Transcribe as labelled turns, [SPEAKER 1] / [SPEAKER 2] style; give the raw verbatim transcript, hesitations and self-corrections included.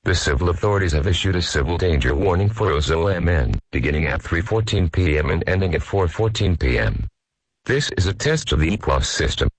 [SPEAKER 1] The civil authorities have issued a civil danger warning for Ozil M N, beginning at three fourteen p m and ending at four fourteen p m. This is a test of the E P L O S system.